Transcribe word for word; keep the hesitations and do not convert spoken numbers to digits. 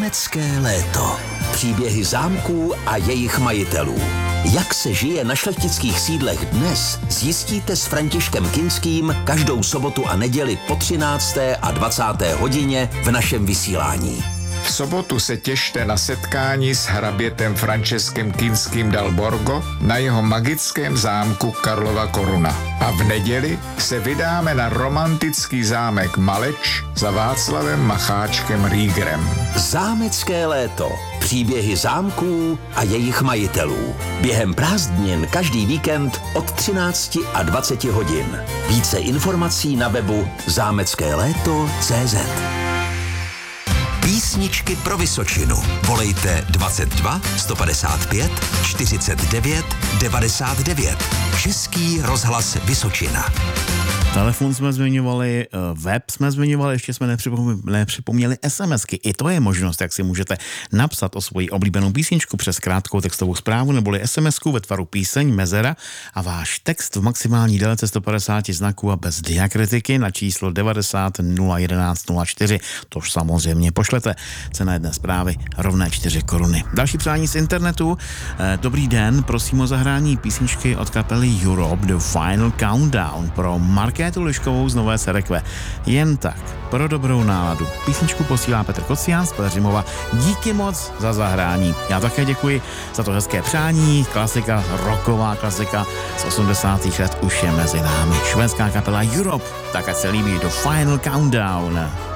Zámecké léto. Příběhy zámků a jejich majitelů. Jak se žije na šlechtických sídlech dnes, zjistíte s Františkem Kinským každou sobotu a neděli po třinácté a dvacáté hodině v našem vysílání. V sobotu se těšte na setkání s hrabětem Františkem Kinským dal Borgo na jeho magickém zámku Karlova Koruna. A v neděli se vydáme na romantický zámek Maleč za Václavem Macháčkem Riegerem. Zámecké léto. Příběhy zámků a jejich majitelů. Během prázdnin každý víkend od třinácti a dvaceti hodin. Více informací na webu zámecké léto tečka cé zet. Písničky pro Vysočinu. Volejte dvacet dva sto padesát pět čtyřicet devět devadesát devět. Český rozhlas Vysočina. Telefon jsme zmiňovali, web jsme zmiňovali, ještě jsme nepřipomněli, nepřipomněli SMSky. I to je možnost, jak si můžete napsat o svoji oblíbenou písničku přes krátkou textovou zprávu neboli SMSku ve tvaru píseň Mezera a váš text v maximální délce sto padesát znaků a bez diakritiky na číslo devadesát nula jedenáct nula čtyři. Tož samozřejmě pošlete. Cena jedné zprávy rovné čtyři koruny. Další přání z internetu. Dobrý den, prosím o zahrání písničky od kapely Europe The Final Countdown pro Markétu Liškovou z Nové Serekve. Jen tak, pro dobrou náladu. Písničku posílá Petr Kocián z Pelhřimova. Díky moc za zahrání. Já také děkuji za to hezké přání. Klasika, rocková klasika z osmdesátých let už je mezi námi. Švédská kapela Europe. Tak ať se líbí The Final Countdown.